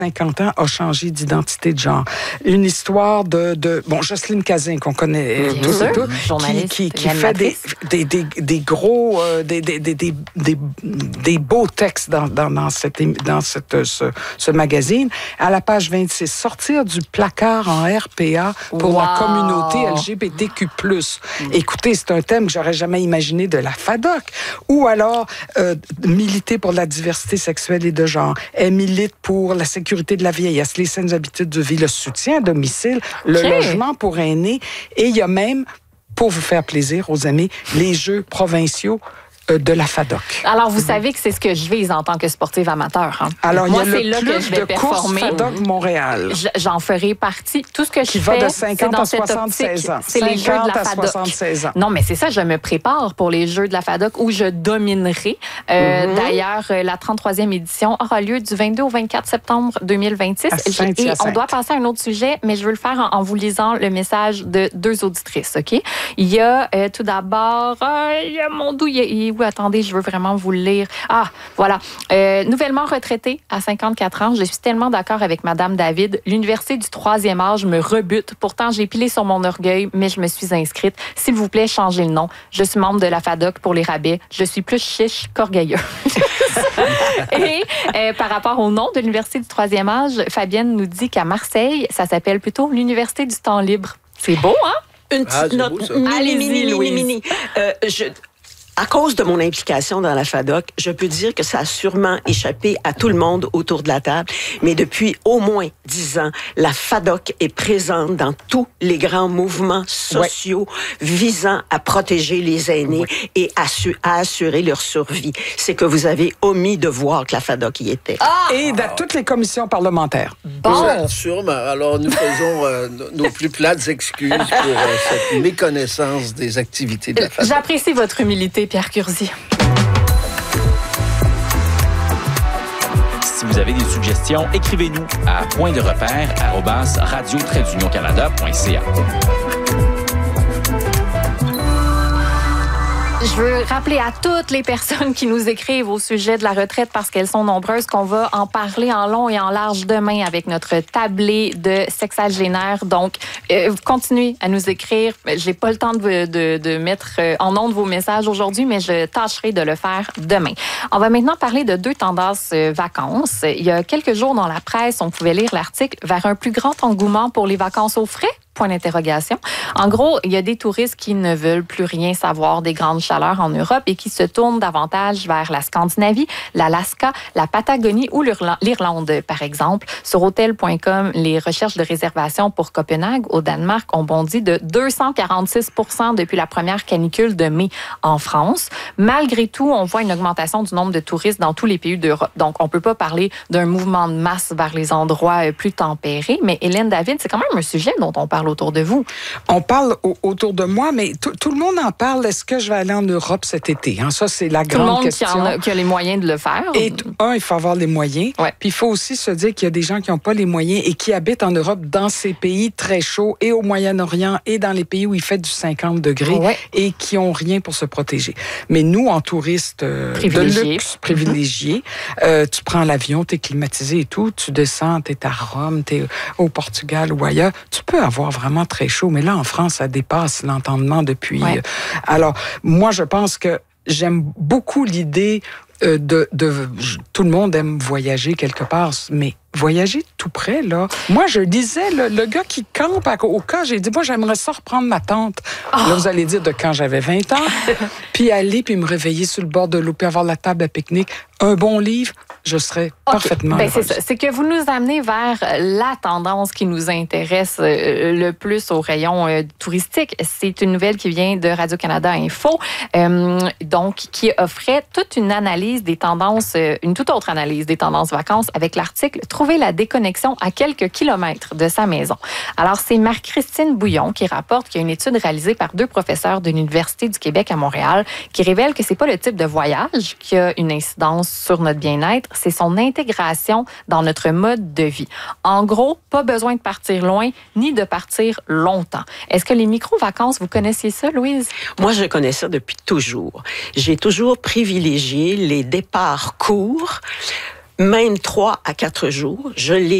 50 ans, a changé d'identité de genre. Une histoire de Jocelyne Cazin, qu'on connaît tous et toutes, qui fait des gros, des beaux textes dans ce magazine. À la page 26, sortir du placard en RPA pour la communauté LGBTQ+. Écoutez, c'est un thème que j'aurais jamais imaginé de la FADOC. Ou alors, militer pour la diversité sexuelle et de genre. Elle milite pour la sécurité de la vieillesse, les saines habitudes de vie, le soutien à domicile, le logement pour aînés. Et il y a même, pour vous faire plaisir aux amis, les Jeux provinciaux de la FADOC. Alors, vous savez que c'est ce que je vise en tant que sportive amateur. Hein? Alors, moi, il y a c'est le là que plus je vais de performer. courses FADOC Montréal. J'en ferai partie. Tout ce que je fais, va de 50 à 76 ans. C'est les Jeux de la FADOC. 76 ans. Non, mais c'est ça, je me prépare pour les Jeux de la FADOC où je dominerai. D'ailleurs, la 33e édition aura lieu du 22 au 24 septembre 2026. Et on doit passer à un autre sujet, mais je veux le faire en vous lisant le message de 2 auditrices, OK? Il y a tout d'abord... il y a mon doux... Attendez, je veux vraiment vous le lire. Ah, voilà. Nouvellement retraitée à 54 ans, je suis tellement d'accord avec Madame David. L'université du 3e âge me rebute. Pourtant, j'ai pilé sur mon orgueil, mais je me suis inscrite. S'il vous plaît, changez le nom. Je suis membre de la FADOC pour les rabais. Je suis plus chiche qu'orgueilleux. Et par rapport au nom de l'université du 3e âge, Fabienne nous dit qu'à Marseille, ça s'appelle plutôt l'université du temps libre. C'est beau, hein? Une petite note. Mini. À cause de mon implication dans la FADOC, je peux dire que ça a sûrement échappé à tout le monde autour de la table, mais depuis au moins 10 ans, la FADOC est présente dans tous les grands mouvements sociaux visant à protéger les aînés et à assurer leur survie. C'est que vous avez omis de voir que la FADOC y était. Et dans toutes les commissions parlementaires. Bon. Sûrement. Alors, nous faisons nos plus plates excuses pour cette méconnaissance des activités de la FADOC. J'apprécie votre humilité, Pierre Curzi. Si vous avez des suggestions, écrivez-nous à pointderepère@radio-canada.ca. Je veux rappeler à toutes les personnes qui nous écrivent au sujet de la retraite, parce qu'elles sont nombreuses, qu'on va en parler en long et en large demain avec notre tablé de sexagénaire. Donc, continuez à nous écrire. J'ai pas le temps de mettre en ondes vos messages aujourd'hui, mais je tâcherai de le faire demain. On va maintenant parler de 2 tendances vacances. Il y a quelques jours dans la presse, on pouvait lire l'article « Vers un plus grand engouement pour les vacances aux frais ». Point d'interrogation. En gros, il y a des touristes qui ne veulent plus rien savoir des grandes chaleurs en Europe et qui se tournent davantage vers la Scandinavie, l'Alaska, la Patagonie ou l'Irlande, par exemple. Sur Hotels.com, les recherches de réservation pour Copenhague, au Danemark, ont bondi de 246% depuis la première canicule de mai en France. Malgré tout, on voit une augmentation du nombre de touristes dans tous les pays d'Europe. Donc, on ne peut pas parler d'un mouvement de masse vers les endroits plus tempérés. Mais Hélène David, c'est quand même un sujet dont on parle autour de vous. On parle autour de moi, mais tout le monde en parle. Est-ce que je vais aller en Europe cet été? Hein? Ça, c'est la grande question. Tout le monde qui a les moyens de le faire. Et il faut avoir les moyens. Ouais. Puis il faut aussi se dire qu'il y a des gens qui n'ont pas les moyens et qui habitent en Europe dans ces pays très chauds et au Moyen-Orient et dans les pays où il fait du 50 degrés et qui n'ont rien pour se protéger. Mais nous, en touristes de luxe, privilégiés, tu prends l'avion, tu es climatisé et tout, tu descends, tu es à Rome, tu es au Portugal ou ailleurs, tu peux avoir vraiment très chaud. Mais là, en France, ça dépasse l'entendement depuis... Alors, moi, je pense que j'aime beaucoup l'idée tout le monde aime voyager quelque part, mais voyager tout près, là. Moi, je disais, le gars qui campe au cas, j'ai dit, moi, j'aimerais ça reprendre ma tente. Là, vous allez dire de quand j'avais 20 ans, puis aller, puis me réveiller sur le bord de l'eau, puis avoir la table à pique-nique, un bon livre, je serais parfaitement heureuse. C'est ça. C'est que vous nous amenez vers la tendance qui nous intéresse le plus au rayon touristique. C'est une nouvelle qui vient de Radio-Canada Info, donc qui offrait toute une analyse des tendances, une toute autre analyse des tendances vacances avec l'article « Trouver la déconnexion à quelques kilomètres de sa maison ». Alors, c'est Marie-Christine Bouillon qui rapporte qu'il y a une étude réalisée par 2 professeurs de l'Université du Québec à Montréal qui révèle que c'est pas le type de voyage qui a une incidence sur notre bien-être, c'est son intégration dans notre mode de vie. En gros, pas besoin de partir loin ni de partir longtemps. Est-ce que les micro-vacances, vous connaissiez ça, Louise? Moi, je connais ça depuis toujours. J'ai toujours privilégié les départs courts, même 3 à 4 jours. Je l'ai